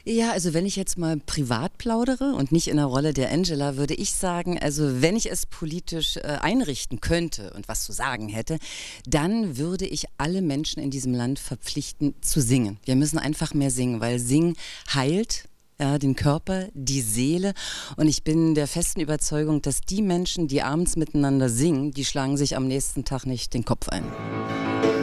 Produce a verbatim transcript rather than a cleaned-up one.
Ja, also wenn ich jetzt mal privat plaudere und nicht in der Rolle der Angela, würde ich sagen, also wenn ich es politisch äh, einrichten könnte und was zu sagen hätte, dann würde ich alle Menschen in diesem Land verpflichten zu singen. Wir müssen einfach mehr singen, weil Singen heilt. Ja, den Körper, die Seele. Und ich bin der festen Überzeugung, dass die Menschen, die abends miteinander singen, die schlagen sich am nächsten Tag nicht den Kopf ein.